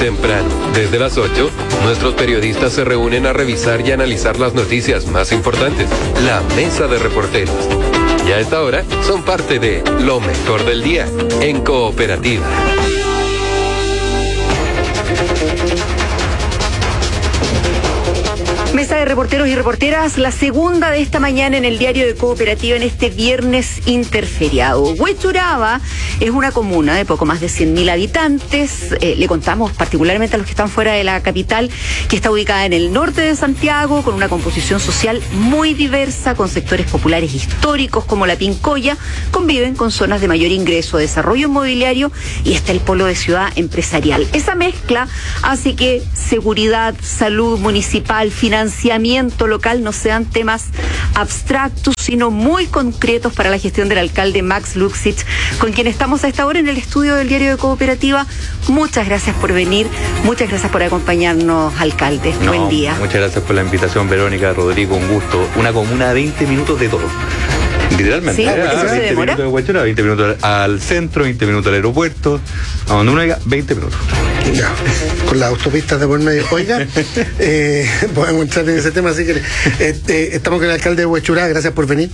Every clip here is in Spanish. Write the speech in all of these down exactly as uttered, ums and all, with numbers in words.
Temprano, desde las ocho, nuestros periodistas se reúnen a revisar y analizar las noticias más importantes. La mesa de reporteros. Y a esta hora son parte de lo mejor del día en Cooperativa. Mesa de reporteros y reporteras, la segunda de esta mañana en el diario de Cooperativa en este viernes interferiado. Huechuraba es una comuna de poco más de cien mil habitantes. Eh, le contamos particularmente a los que están fuera de la capital, que está ubicada en el norte de Santiago, con una composición social muy diversa, con sectores populares históricos como la Pincoya, conviven con zonas de mayor ingreso, desarrollo inmobiliario y está el polo de ciudad empresarial. Esa mezcla hace que seguridad, salud municipal, financiamiento local no sean temas abstractos, sino muy concretos para la gestión del alcalde Max Luxich, con quien estamos a esta hora en el estudio del diario de Cooperativa. Muchas gracias por venir, muchas gracias por acompañarnos, alcalde. No, buen día. Muchas gracias por la invitación, Verónica, Rodrigo, un gusto. Una comuna de veinte minutos de todo. Literalmente, ¿Sí? ¿eh? ¿Eso se veinte demora? minutos de Huechura, veinte minutos al centro, veinte minutos al aeropuerto, a donde uno diga, veinte minutos. Ya, con las autopistas de por medio. Oiga, eh, podemos entrar en ese tema si quiere. Eh, eh, estamos con el alcalde de Huechurá, gracias por venir.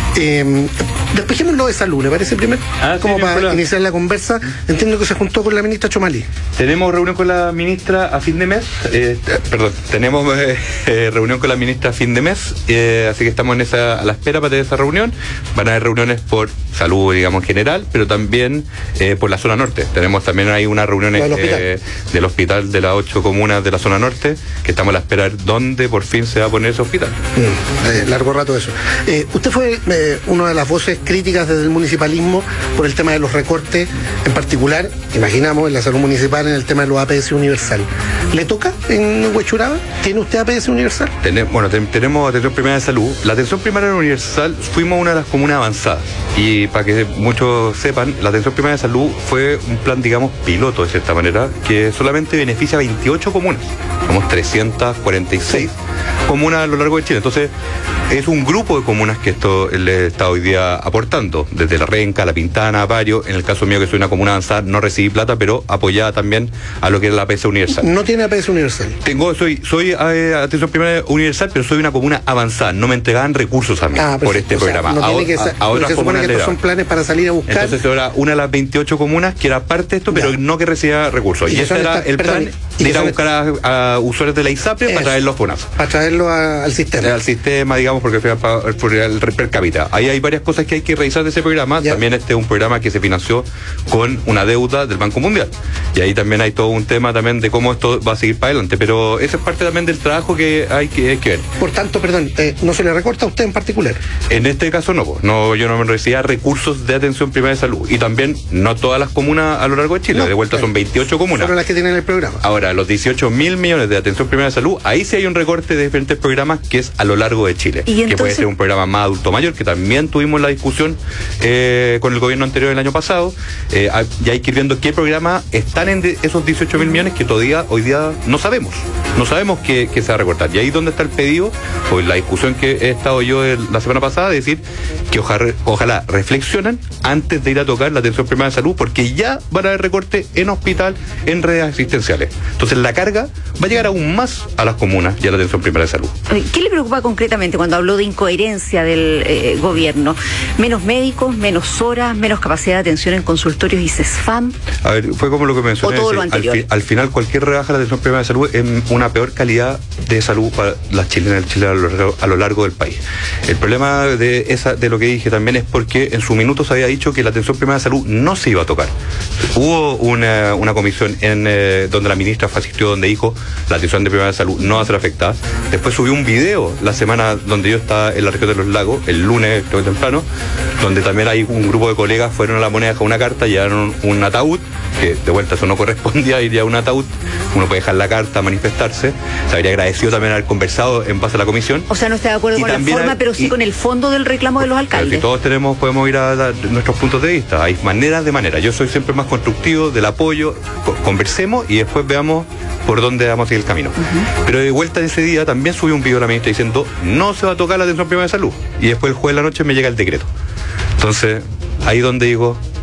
Eh, despejemos lo de salud, ¿le parece primero? Ah, Como sí, para problema. iniciar la conversa. Entiendo que se juntó con la ministra Chomalí. Tenemos reunión con la ministra a fin de mes, eh, perdón, tenemos eh, eh, reunión con la ministra a fin de mes, eh, así que estamos en esa, a la espera para tener esa reunión. Van a haber reuniones por salud, digamos, general, pero también eh, por la zona norte. Tenemos también ahí unas reuniones Del hospital. eh, del hospital de las ocho comunas de la zona norte, que estamos a la espera de dónde por fin se va a poner ese hospital. Mm, eh, largo rato eso. Eh, usted fue eh, una de las voces críticas desde el municipalismo por el tema de los recortes, en particular, imaginamos, en la salud municipal, en el tema de los A P S universal. ¿Le toca en Huechuraba? ¿Tiene usted A P S universal? Tenemos, bueno, ten- tenemos atención primaria de salud. La atención primaria universal, fuimos una de las comunas avanzadas. Y para que muchos sepan, la atención primaria de salud fue un plan, digamos, piloto de cierta manera, que solamente beneficia a veintiocho comunas. Somos trescientas cuarenta y seis comunas a lo largo de Chile. Entonces, es un grupo de comunas que esto le está hoy día aportando, desde La Renca, La Pintana, Vario. En el caso mío, que soy una comuna avanzada, no recibí plata, pero apoyada también a lo que es la A P S universal. No tiene A P S universal. Tengo, soy, soy eh, atención primaria universal, pero soy una comuna avanzada. No me entregaban recursos a mí Ah, por perfecto. este O sea, programa. no a, tiene que a- ser- a otras se supone comunas que le estos son daban. planes para salir a buscar. Entonces era una de las veintiocho comunas que era parte de esto, pero Ya. no que recibía recursos. Y Y, que ese son era estas- el perdón, plan y de que ir a son buscar a, a usuarios de la ISAPRE para Eso. traerlos a FONASA. Para traerlo a- al sistema. Al sistema, digamos, porque fue pa- por el per cápita. Ahí hay varias cosas que hay que revisar de ese programa. Ya. También este es un programa que se financió con una deuda del Banco Mundial. Y ahí también hay todo un tema también de cómo esto va a seguir para adelante. Pero esa es parte también del trabajo que hay que, hay que ver. Por tanto, perdón, eh, no se le recorta a usted en particular. En este caso no, po. no, yo no me recibía recursos de atención primaria de salud. Y también no todas las comunas a lo largo de Chile. No, de vuelta claro. son veintiocho comunas. Solo las que tienen el programa. Ahora, los dieciocho mil millones de atención primaria de salud, ahí sí hay un recorte de diferentes programas que es a lo largo de Chile. Y que entonces- puede ser un programa más adulto mayor, que también tuvimos la discusión eh, con el gobierno anterior el año pasado. Eh, hay- y hay que ir viendo qué programas están en de- esos dieciocho mil millones que todavía hoy día no sabemos. No sabemos qué, qué se va a recortar. Y ahí es donde está el pedido, o la discusión que he estado yo el- la semana pasada, de decir que ojalá, ojalá reflexionen antes de ir a tocar la atención primaria de salud, porque ya van a haber recorte en hospital, en redes asistenciales. Entonces la carga va a llegar aún más a las comunas y a la atención primaria de salud. ¿Qué le preocupa concretamente cuando habló de incoherencia del eh, gobierno? ¿Menos médicos, menos horas, menos capacidad de atención en consultorios y CESFAM? A ver, fue como lo que mencioné. O todo lo es decir, anterior. al, fi- al final, cualquier rebaja de la atención primaria de salud es una peor calidad de salud para las chilenas y el chileno a lo, largo- a lo largo del país. El problema de esa de lo que dije también es porque en su minuto se había dicho que la atención primaria de salud no se iba a tocar. Hubo una, una comisión en eh, donde la ministra asistió, donde dijo la atención de primaria de salud no va a ser afectada. Después subió un video la semana donde yo estaba en la región de los lagos, el lunes, creo que temprano, donde también hay un grupo de colegas fueron a la moneda con una carta, llevaron un ataúd, que de vuelta eso no correspondía ir a un ataúd, uno puede dejar la carta, manifestarse. Se habría agradecido también haber conversado en base a la comisión. O sea, no está de acuerdo Y con la también forma, hay- pero sí y- con el fondo del reclamo de los Pero alcaldes. si todos tenemos, podemos ir a dar nuestros puntos de vista. Hay maneras de maneras. Yo soy siempre más constructivo, del apoyo, co- conversemos y después veamos por dónde vamos a seguir el camino. Uh-huh. Pero de vuelta de ese día también subí un video a la ministra diciendo no se va a tocar la atención primaria de salud. Y después el jueves de la noche me llega el decreto. Entonces, ahí donde digo,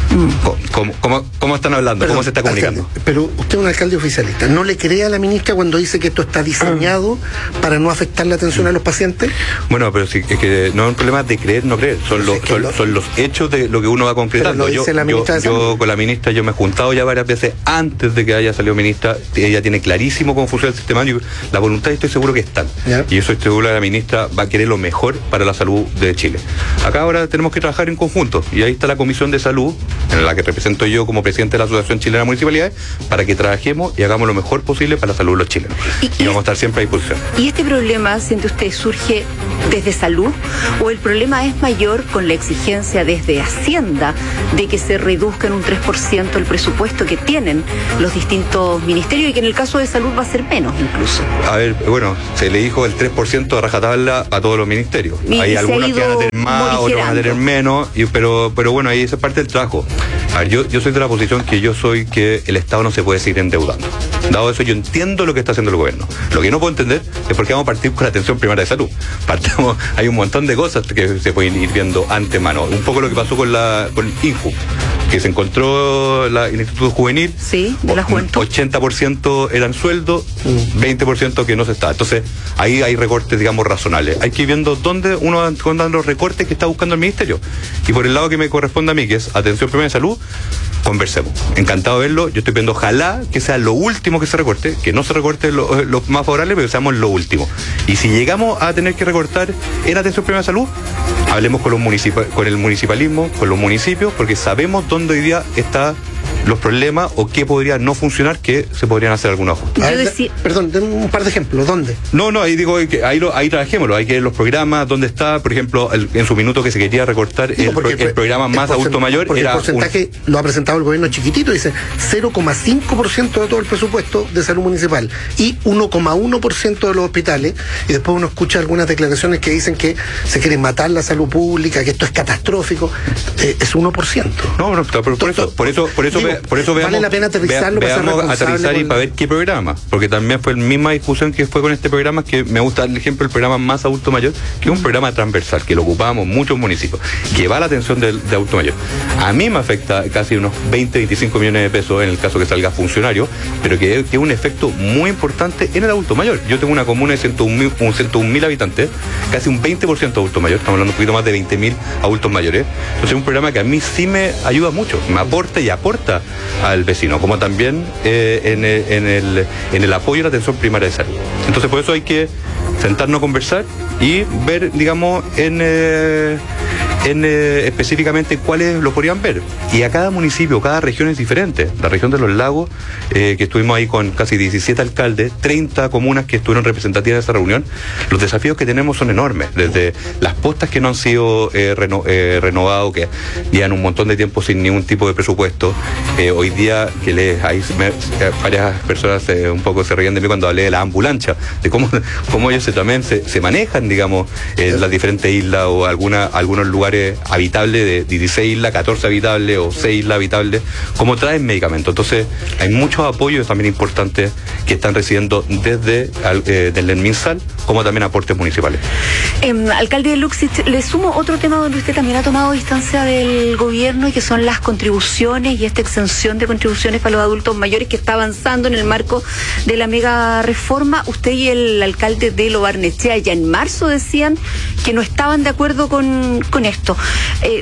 Mm. ¿Cómo, cómo, cómo están hablando? Perdón, ¿cómo se está comunicando? Alcalde, pero usted es un alcalde oficialista. ¿No le cree a la ministra cuando dice que esto está diseñado mm. para no afectar la atención a los pacientes? Bueno, pero sí, es que no es un problema de creer, no creer. Son, los, son, lo... son los hechos de lo que uno va concretando. Lo dice yo, la ministra yo, yo con la ministra yo me he juntado ya varias veces antes de que haya salido ministra. Ella tiene clarísimo cómo funciona el sistema. La voluntad estoy seguro que están. ¿Ya? Y eso estoy seguro que la ministra va a querer lo mejor para la salud de Chile. Acá ahora tenemos que trabajar en conjunto. Y ahí está la Comisión de Salud, en la que represento yo como presidente de la Asociación Chilena de Municipalidades, para que trabajemos y hagamos lo mejor posible para la salud de los chilenos. Y, y vamos a estar siempre a disposición. ¿Y este problema, siente usted, surge desde salud o el problema es mayor con la exigencia desde Hacienda de que se reduzca en un tres por ciento el presupuesto que tienen los distintos ministerios y que en el caso de salud va a ser menos incluso? A ver, bueno, se le dijo el tres por ciento de rajatabla a todos los ministerios. Y Hay algunos que van a tener más, otros van a tener menos, y, pero, pero bueno, ahí esa es parte del trabajo. A ver, yo, yo soy de la posición que yo soy que el Estado no se puede seguir endeudando. Dado eso, yo entiendo lo que está haciendo el gobierno. Lo que no puedo entender es por qué vamos a partir con la atención primaria de salud. Partamos, hay un montón de cosas que se pueden ir viendo antemano. Un poco lo que pasó con la con INJU, que se encontró la, el Instituto Juvenil. Sí, de la juventud. ochenta por ciento eran sueldos, veinte por ciento que no se está. Entonces, ahí hay recortes, digamos, razonables. Hay que ir viendo dónde uno va los recortes que está buscando el ministerio. Y por el lado que me corresponde a mí, que es atención primaria de salud, conversemos. Encantado de verlo. Yo estoy pidiendo, ojalá que sea lo último que se recorte, que no se recorte lo, lo más favorable, pero que seamos lo último. Y si llegamos a tener que recortar en atención primaria de salud, hablemos con los municip- con el municipalismo, con los municipios, porque sabemos dónde hoy día está los problemas o qué podría no funcionar, que se podrían hacer algunos ajustes. Ver, decía... Perdón, den un par de ejemplos. ¿Dónde? No, no, ahí digo que ahí, lo, ahí trabajémoslo. Hay que ver los programas, dónde está, por ejemplo, el, en su minuto que se quería recortar el, el, el programa el más adulto mayor. Porque era el porcentaje un... lo ha presentado el gobierno chiquitito, dice cero coma cinco por ciento de todo el presupuesto de salud municipal y uno coma uno por ciento de los hospitales, y después uno escucha algunas declaraciones que dicen que se quiere matar la salud pública, que esto es catastrófico. Eh, es uno por ciento. No, no, pero por eso, por eso, por eso, digo, por eso veamos. Vale la pena aterrizarlo, vea, veamos aterrizar y para ver qué programa, porque también fue la misma discusión que fue con este programa, que me gusta dar el ejemplo del programa Más Adulto Mayor, que es un programa transversal, que lo ocupamos muchos municipios, que va a la atención de, de adulto mayor. A mí me afecta casi unos veinte, veinticinco millones de pesos en el caso que salga funcionario, pero que es un efecto muy importante en el adulto mayor. Yo tengo una comuna de ciento un mil habitantes, casi un veinte por ciento de adulto mayor, estamos hablando un poquito más de veinte mil adultos mayores. Entonces es un programa que a mí sí me ayuda mucho, me aporta y aporta al vecino, como también eh, en, el, en, el, en el apoyo a la atención primaria de salud. Entonces por eso hay que sentarnos a conversar y ver, digamos, en... Eh, en eh, específicamente cuáles lo podrían ver. Y a cada municipio, cada región es diferente. La región de los lagos, eh, que estuvimos ahí con casi diecisiete alcaldes, treinta comunas que estuvieron representativas en esa reunión, los desafíos que tenemos son enormes, desde las postas que no han sido eh, reno, eh, renovados, que llevan un montón de tiempo sin ningún tipo de presupuesto. Eh, hoy día, que les, ahí me, varias personas eh, un poco se reían de mí cuando hablé de la ambulancia, de cómo, cómo ellos se, también se, se manejan, digamos, en las diferentes islas o alguna, algunos lugares habitables de dieciséis islas, catorce habitables o seis islas habitables, como traen medicamentos. Entonces hay muchos apoyos también importantes que están recibiendo desde, eh, desde el MinSal, como también aportes municipales. Eh, alcalde de Luxich, le sumo otro tema donde usted también ha tomado distancia del gobierno, y que son las contribuciones y esta exención de contribuciones para los adultos mayores que está avanzando en el marco de la mega reforma. Usted y el alcalde de Lo Barnechea ya en marzo decían que no estaban de acuerdo con, con esto. Eh,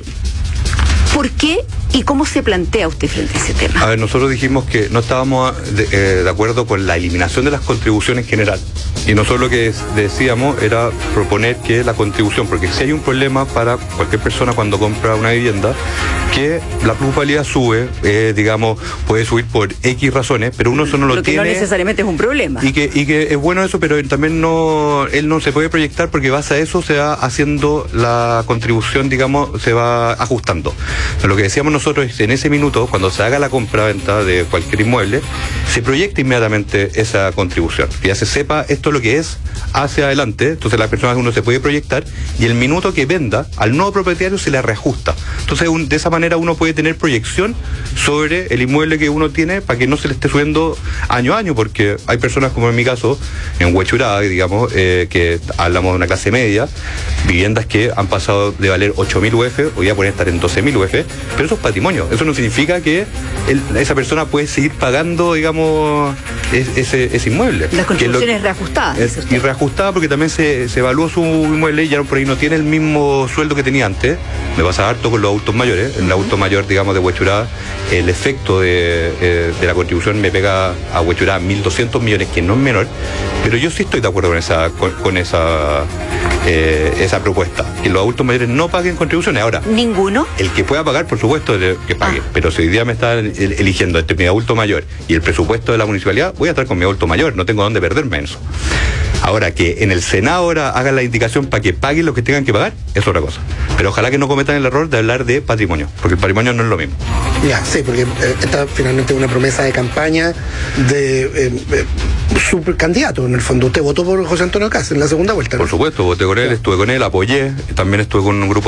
¿Por qué y cómo se plantea usted frente a ese tema? A ver, nosotros dijimos que no estábamos de, eh, de acuerdo con la eliminación de las contribuciones en general. Y nosotros lo que decíamos era proponer que la contribución, porque si hay un problema para cualquier persona cuando compra una vivienda, que la plusvalía sube, eh, digamos, puede subir por X razones, pero uno eso no lo, lo que tiene. No necesariamente es un problema. Y que, y que es bueno eso, pero también no, él no se puede proyectar, porque base a eso se va haciendo la contribución, digamos, se va ajustando. Lo que decíamos nosotros es, en ese minuto, cuando se haga la compra-venta de cualquier inmueble, se proyecta inmediatamente esa contribución, que ya se sepa esto es lo que es hacia adelante. Entonces la persona, uno se puede proyectar, y el minuto que venda al nuevo propietario se le reajusta. Entonces un, de esa manera uno puede tener proyección sobre el inmueble que uno tiene, para que no se le esté subiendo año a año, porque hay personas, como en mi caso, en Huechuraba, digamos, eh, que hablamos de una clase media, viviendas que han pasado de valer ocho mil U F, hoy ya pueden estar en doce mil U F, pero esos patrimonio. Eso no significa que el, esa persona puede seguir pagando, digamos, es, ese, ese inmueble. Las contribuciones reajustadas. Es, y reajustada porque también se, se evaluó su inmueble y ya por ahí no tiene el mismo sueldo que tenía antes. Me pasa harto con los autos mayores. En el auto mayor, digamos, de Huechuraba, el efecto de, eh, de la contribución me pega a Huechuraba mil doscientos millones, que no es menor, pero yo sí estoy de acuerdo con esa, con, con esa, eh, esa propuesta, que los adultos mayores no paguen contribuciones. Ahora, ¿ninguno? El que pueda pagar, por supuesto, que pague, Ah. pero si hoy día me está eligiendo entre mi adulto mayor y el presupuesto de la municipalidad, voy a estar con mi adulto mayor, no tengo dónde perderme en eso. Ahora, que en el Senado ahora hagan la indicación para que paguen lo que tengan que pagar, es otra cosa. Pero ojalá que no cometan el error de hablar de patrimonio, porque el patrimonio no es lo mismo. Ya, sí, porque eh, esta finalmente es una promesa de campaña de eh, eh, su candidato, en el fondo. Usted votó por José Antonio Caz en la segunda vuelta, ¿no? Por supuesto, voté con él, estuve con él, apoyé, también estuve con un grupo